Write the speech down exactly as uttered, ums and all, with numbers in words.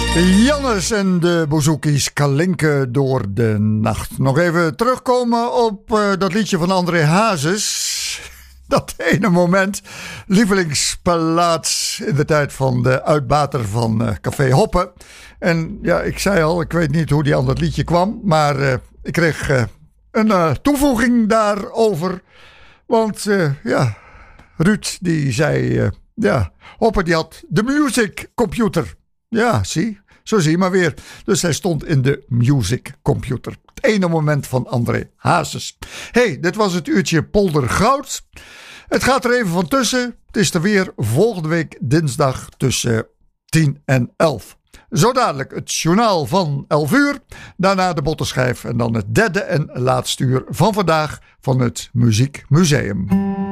Jannes en de Bouzouki's kalinken door de nacht. Nog even terugkomen op uh, dat liedje van André Hazes. Dat ene moment, lievelingsplaats in de tijd van de uitbater van uh, Café Hoppen. En ja, ik zei al, ik weet niet hoe die aan dat liedje kwam. Maar uh, ik kreeg uh, een uh, toevoeging daarover. Want uh, ja, Ruud die zei, uh, ja, Hoppen die had de music computer. Ja, zie, zo zie je maar weer. Dus hij stond in de music computer. Het ene moment van André Hazes. Hey, dit was het uurtje Polder Goud. Het gaat er even van tussen. Het is er weer volgende week dinsdag tussen tien en elf. Zo dadelijk het journaal van elf uur. Daarna de bottenschijf en dan het derde en laatste uur van vandaag van het Muziekmuseum.